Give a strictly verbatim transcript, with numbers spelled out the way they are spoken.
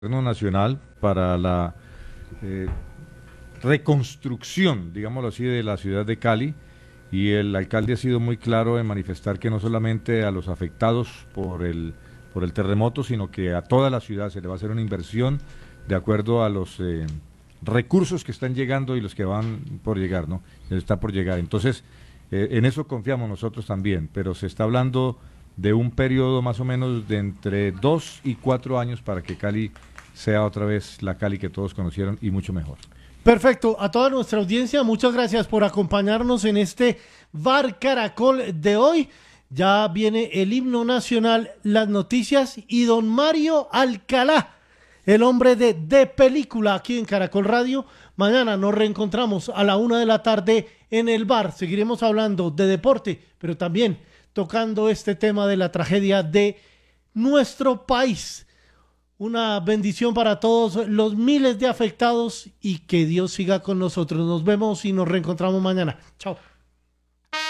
gobierno nacional para la eh, reconstrucción, digámoslo así, de la ciudad de Cali, y el alcalde ha sido muy claro en manifestar que no solamente a los afectados por el, por el terremoto, sino que a toda la ciudad se le va a hacer una inversión de acuerdo a los eh, recursos que están llegando y los que van por llegar, ¿no? Está por llegar. Entonces, eh, en eso confiamos nosotros también, pero se está hablando de un periodo más o menos de entre dos y cuatro años para que Cali sea otra vez la Cali que todos conocieron y mucho mejor. Perfecto, a toda nuestra audiencia, muchas gracias por acompañarnos en este Bar Caracol de hoy. Ya viene el himno nacional, las noticias y don Mario Alcalá, el hombre de, de película aquí en Caracol Radio. Mañana nos reencontramos a la una de la tarde en el bar. Seguiremos hablando de deporte, pero también tocando este tema de la tragedia de nuestro país. Una bendición para todos los miles de afectados y que Dios siga con nosotros. Nos vemos y nos reencontramos mañana. Chao.